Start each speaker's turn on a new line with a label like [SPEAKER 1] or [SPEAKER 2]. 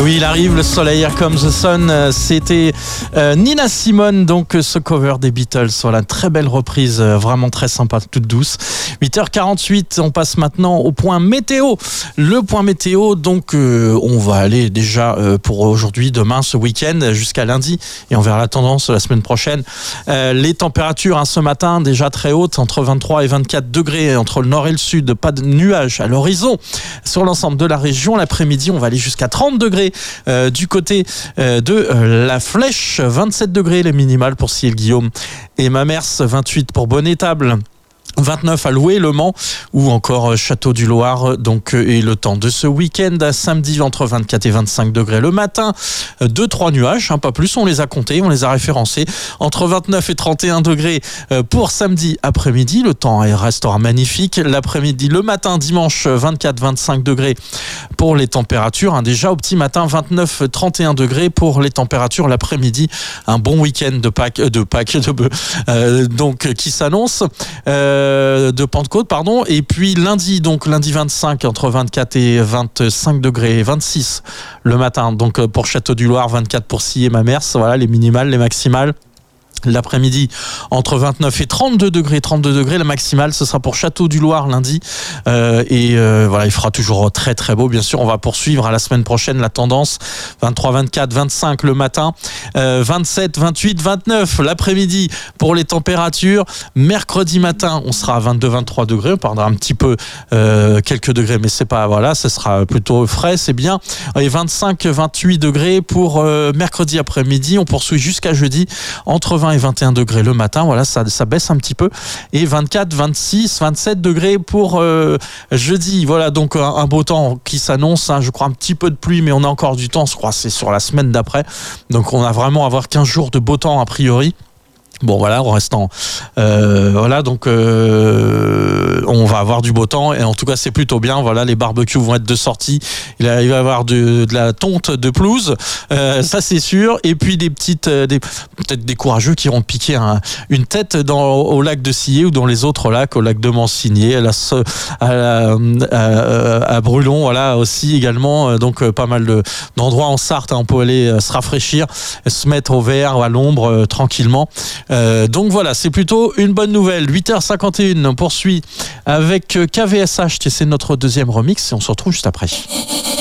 [SPEAKER 1] oui, il arrive, le soleil, Here Comes the Sun. C'était Nina Simone, donc ce cover des Beatles. Voilà, très belle reprise, vraiment très sympa, toute douce. 8h48, on passe maintenant au point météo. Le point météo, donc on va aller déjà pour aujourd'hui, demain, ce week-end, jusqu'à lundi, et on verra la tendance la semaine prochaine. Les températures ce matin déjà très hautes, entre 23 et 24 degrés entre le nord et le sud, pas de nuages à l'horizon sur l'ensemble de la région. L'après-midi, on va aller jusqu'à 30 degrés du côté de la Flèche, 27 degrés les minimales pour Ciel-Guillaume et Mamers, 28 pour Bonnet-Table, 29 à Loué, Le Mans ou encore Château du Loir. Donc, et le temps de ce week-end, samedi entre 24 et 25 degrés le matin, 2-3 nuages, pas plus, on les a comptés, on les a référencés, entre 29 et 31 degrés pour samedi après-midi. Le temps restera magnifique. L'après-midi, le matin, dimanche, 24-25 degrés pour les températures. Déjà au petit matin, 29-31 degrés pour les températures. L'après-midi, un bon week-end de Pâques, donc qui s'annonce. De Pentecôte, pardon. Et puis lundi 25 entre 24 et 25 degrés, 26 le matin. Donc pour Château du Loir, 24 pour Sillé et Mamers. Voilà les minimales, les maximales. L'après-midi, entre 29 et 32 degrés, la maximale, ce sera pour Château du Loir lundi. Voilà, il fera toujours très très beau. Bien sûr, on va poursuivre à la semaine prochaine la tendance. 23, 24, 25 le matin, 27, 28, 29 l'après-midi pour les températures. Mercredi matin, on sera à 22, 23 degrés. On perdra un petit peu quelques degrés, mais c'est pas, voilà, ce sera plutôt frais, c'est bien. Et 25, 28 degrés pour mercredi après-midi. On poursuit jusqu'à jeudi, entre 20 et 21 degrés le matin, voilà, ça baisse un petit peu, et 24, 26, 27 degrés pour jeudi. Voilà, donc un beau temps qui s'annonce, je crois un petit peu de pluie, mais on a encore du temps, je crois c'est sur la semaine d'après, donc on va vraiment avoir 15 jours de beau temps a priori. Bon voilà, en restant voilà, donc on va avoir du beau temps, et en tout cas c'est plutôt bien. Voilà, les barbecues vont être de sortie, il va y avoir de la tonte de pelouse, ça c'est sûr, et puis des petites peut-être des courageux qui iront piquer une tête au lac de Sillé ou dans les autres lacs, au lac de Mansigné, à Brulon, voilà aussi également, donc pas mal d'endroits en Sarthe, on peut aller se rafraîchir, se mettre au vert ou à l'ombre tranquillement. Donc voilà, c'est plutôt une bonne nouvelle. 8h51, on poursuit avec KVSH, c'est notre deuxième remix, et on se retrouve juste après.